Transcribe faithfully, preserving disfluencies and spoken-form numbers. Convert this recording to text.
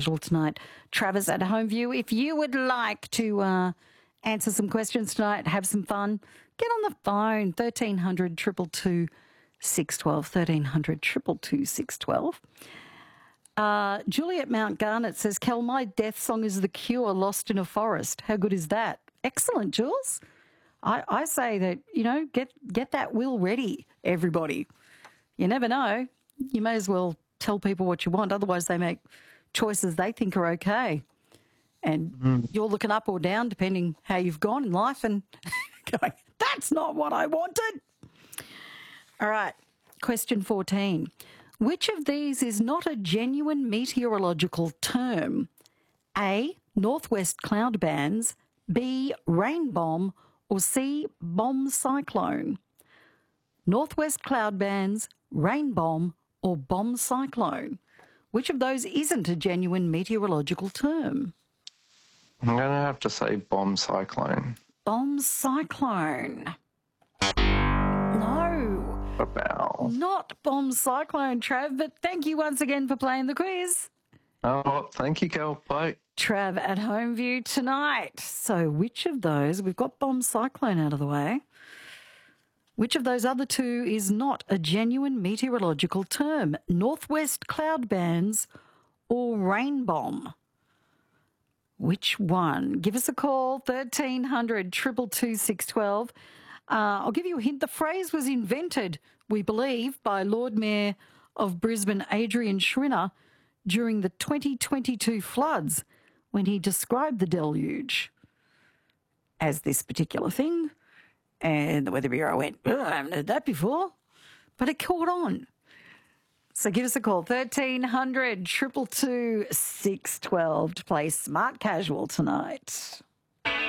Capital tonight. Travis at Homeview. If you would like to uh, answer some questions tonight, have some fun, get on the phone, thirteen hundred, two two two, six one two, thirteen hundred, two two two, six one two. Uh, Juliet Mount Garnet says, Kel, my death song is The Cure, Lost in a Forest. How good is that? Excellent, Jules. I, I say that, you know, get get that will ready, everybody. You never know. You may as well tell people what you want. Otherwise, they make choices they think are okay. And mm. you're looking up or down, depending how you've gone in life, and going, that's not what I wanted. All right, question fourteen. Which of these is not a genuine meteorological term? A, northwest cloud bands, B, rain bomb, or C, bomb cyclone? Northwest cloud bands, rain bomb, or bomb cyclone? Which of those isn't a genuine meteorological term? I'm going to have to say bomb cyclone. Bomb cyclone. No. Wow. Not bomb cyclone, Trav, but thank you once again for playing the quiz. Oh, thank you, Kel. Bye. Trav at Homeview tonight. So which of those, we've got bomb cyclone out of the way, which of those other two is not a genuine meteorological term? Northwest cloud bands or rain bomb? Which one? Give us a call, thirteen hundred, two two two, six one two. Uh, I'll give you a hint. The phrase was invented, we believe, by Lord Mayor of Brisbane, Adrian Schrinner, during the twenty twenty-two floods when he described the deluge as this particular thing. And the Weather Bureau went, oh, I haven't heard that before. But it caught on. So give us a call, thirteen hundred, two two two, six one two to play Smart Casual tonight.